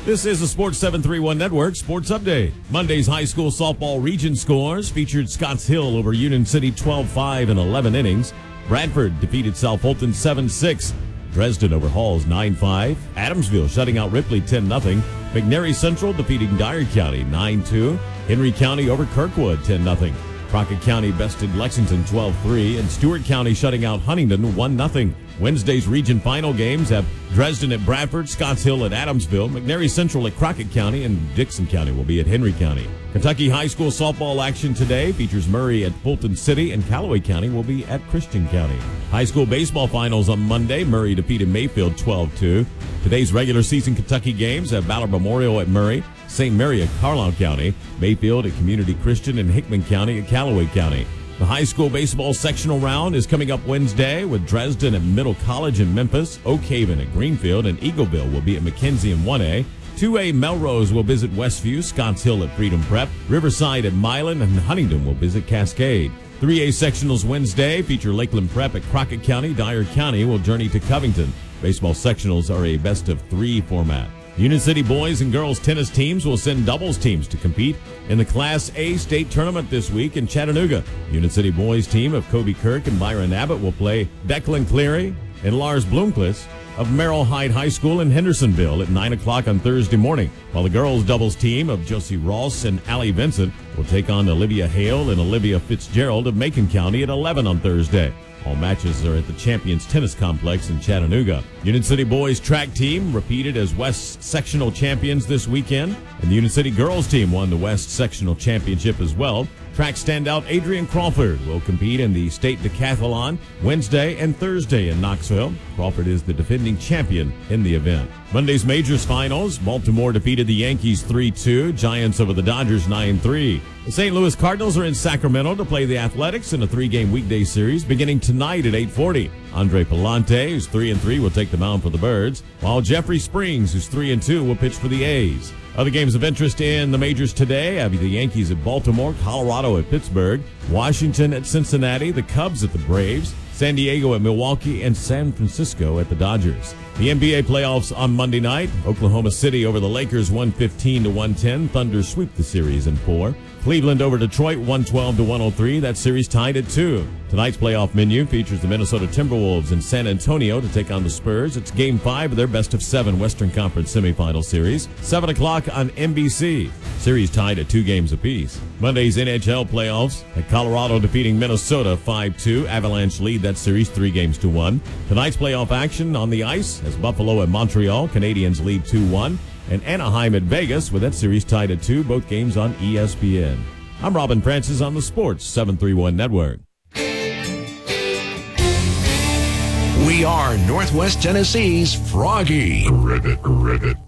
This is the Sports 731 Network Sports Update. Monday's high school softball region scores featured Scotts Hill over Union City 12-5 in 11 innings. Bradford defeated South Fulton 7-6. Dresden over Halls 9-5. Adamsville shutting out Ripley 10-0. McNairy Central defeating Dyer County 9-2. Henry County over Kirkwood 10-0. Crockett County bested Lexington 12-3, and Stewart County shutting out Huntingdon 1-0. Wednesday's region final games have Dresden at Bradford, Scotts Hill at Adamsville, McNairy Central at Crockett County, and Dixon County will be at Henry County. Kentucky high school softball action today features Murray at Fulton City, and Callaway County will be at Christian County. High school baseball finals on Monday. Murray defeated Mayfield 12-2. Today's regular season Kentucky games have Ballard Memorial at Murray, St. Mary at Carlisle County, Mayfield at Community Christian, and Hickman County at Callaway County. The high school baseball sectional round is coming up Wednesday with Dresden at Middle College in Memphis, Oak Haven at Greenfield, and Eagleville will be at McKenzie in 1A. 2A Melrose will visit Westview, Scotts Hill at Freedom Prep, Riverside at Milan, and Huntingdon will visit Cascade. 3A sectionals Wednesday feature Lakeland Prep at Crockett County. Dyer County will journey to Covington. Baseball sectionals are a best-of-3 format. Union City boys and girls tennis teams will send doubles teams to compete in the Class A state tournament this week in Chattanooga. Union City boys team of Kobe Kirk and Byron Abbott will play Declan Cleary and Lars Bloomquist of Merrill Hyde High School in Hendersonville at 9 o'clock on Thursday morning, while the girls doubles team of Josie Ross and Allie Vincent will take on Olivia Hale and Olivia Fitzgerald of Macon County at 11 on Thursday. All matches are at the Champions Tennis Complex in Chattanooga. Union City boys track team repeated as West Sectional champions this weekend, and the Union City girls team won the West Sectional championship as well. Track standout Adrian Crawford will compete in the state decathlon Wednesday and Thursday in Knoxville. Crawford is the defending champion in the event. Monday's majors finals, Baltimore defeated the Yankees 3-2, Giants over the Dodgers 9-3. The St. Louis Cardinals are in Sacramento to play the Athletics in a 3-game weekday series beginning tonight at 8:40. Andre Palante, who's 3-3, will take the mound for the Birds, while Jeffrey Springs, who's 3-2, will pitch for the A's. Other games of interest in the majors today have the Yankees at Baltimore, Colorado at Pittsburgh, Washington at Cincinnati, the Cubs at the Braves, San Diego at Milwaukee, and San Francisco at the Dodgers. The NBA playoffs on Monday night. Oklahoma City over the Lakers 115-110. Thunder sweep the series in 4. Cleveland over Detroit 112-103. That series tied at 2. Tonight's playoff menu features the Minnesota Timberwolves in San Antonio to take on the Spurs. It's Game 5 of their best-of-7 Western Conference semifinal series. 7 o'clock on NBC. Series tied at 2 games apiece. Monday's NHL playoffs at Colorado defeating Minnesota 5-2. Avalanche lead that series 3-1. Tonight's playoff action on the ice as Buffalo at Montreal. Canadiens lead 2-1. And Anaheim at Vegas with that series tied at 2. Both games on ESPN. I'm Robin Francis on the Sports 731 Network. We are Northwest Tennessee's Froggy. Ribbit.